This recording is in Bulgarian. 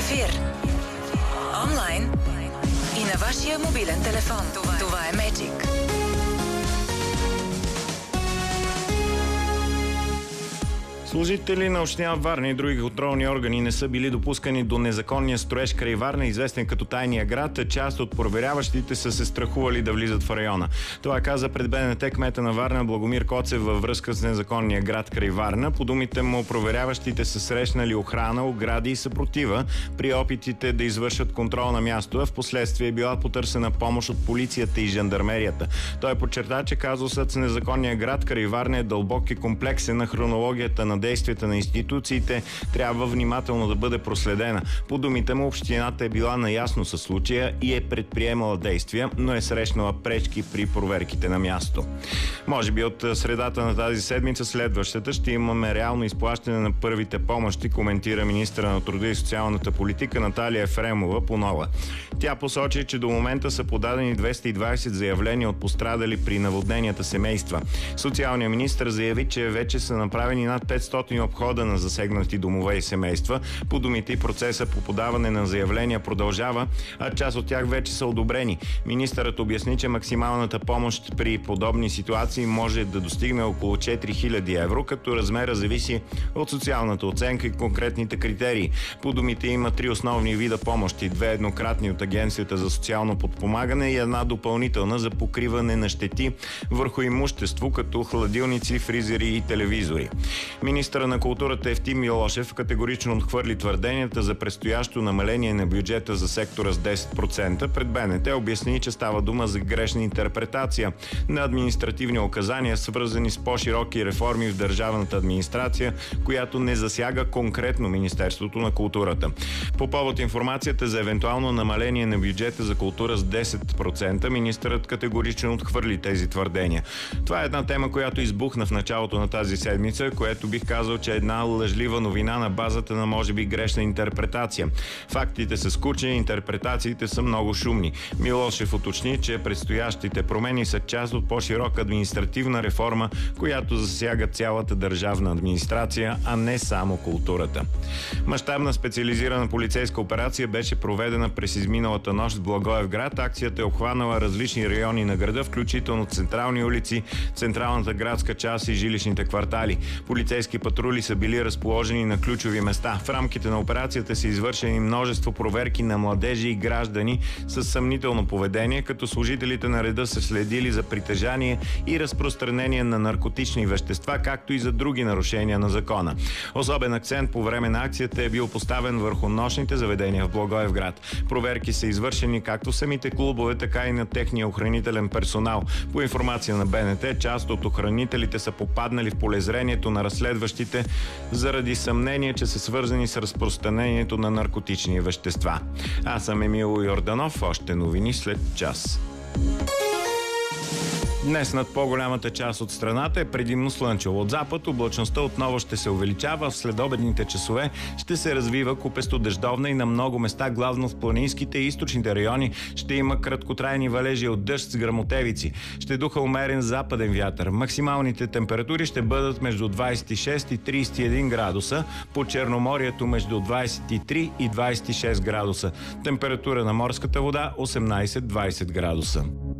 ефир. Онлайн и на вашия мобилен телефон. Това е Magic. Служители на община Варна и други контролни органи не са били допускани до незаконния строеж край Варна, известен като Тайния град. Част от проверяващите са се страхували да влизат в района. Това каза пред БНТ кмета на Варна Благомир Коцев във връзка с незаконния град край Варна. По думите му, проверяващите са срещнали охрана, огради и съпротива при опитите да извършат контрол на място, а в последствие е била потърсена помощ от полицията и жандармерията. Той подчерта, че казусът с незаконния град край Варна е дълбок и комплексен, на хронологията на действията на институциите трябва внимателно да бъде проследена. По думите му, общината е била наясно със случая и е предприемала действия, но е срещнала пречки при проверките на място. Може би от средата на тази седмица, следващата, ще имаме реално изплащане на първите помощи, коментира министъра на труда и социалната политика Наталия Ефремова по Нова. Тя посочи, че до момента са подадени 220 заявления от пострадали при наводненията семейства. Социалният министър заяви, че вече са направени над 500 обхода на засегнати домове и семейства. По думите, процеса по подаване на заявления продължава, а част от тях вече са одобрени. Министърът обясни, че максималната помощ при подобни ситуации може да достигне около 4000 евро, като размера зависи от социалната оценка и конкретните критерии. По думите има 3 основни вида помощи: 2 еднократни от Агенцията за социално подпомагане и 1 допълнителна за покриване на щети върху имущество, като хладилници, фризери и телевизори. Министърът на културата Евтим Милошев категорично отхвърли твърденията за предстоящо намаление на бюджета за сектора с 10%. Пред БНТ обясни, че става дума за грешна интерпретация на административни указания, свързани с по-широки реформи в държавната администрация, която не засяга конкретно Министерството на културата. По повод информацията за евентуално намаление на бюджета за култура с 10%, министърът категорично отхвърли тези твърдения. Това е една тема, която избухна в началото на тази седмица, което бих казал, че е една лъжлива новина на базата на може би грешна интерпретация. Фактите са скучни, интерпретациите са много шумни. Милошев уточни, че предстоящите промени са част от по-широка административна реформа, която засяга цялата държавна администрация, а не само културата. Мащабна специализирана полицейска операция беше проведена през изминалата нощ в Благоевград. Акцията е обхванала различни райони на града, включително централни улици, централната градска част и жилищните квартали. Полицейски патрули са били разположени на ключови места. В рамките на операцията са извършени множество проверки на младежи и граждани с съмнително поведение, като служителите на реда са следили за притежание и разпространение на наркотични вещества, както и за други нарушения на закона. Особен акцент по време на акцията е бил поставен върху нощните заведения в Благоевград. Проверки са извършени както в самите клубове, така и на техния охранителен персонал. По информация на БНТ, част от охранителите са попаднали в полезрението на разследващите заради съмнение, че са свързани с разпространението на наркотични вещества. Аз съм Емил Йорданов. Още новини след час. Днес над по-голямата част от страната е предимно слънчево. От запад облачността отново ще се увеличава, в следобедните часове ще се развива купесто дъждовна и на много места, главно в планинските и източните райони, ще има краткотрайни валежи от дъжд с гръмотевици. Ще духа умерен западен вятър. Максималните температури ще бъдат между 26 и 31 градуса, по Черноморието между 23 и 26 градуса. Температура на морската вода 18-20 градуса.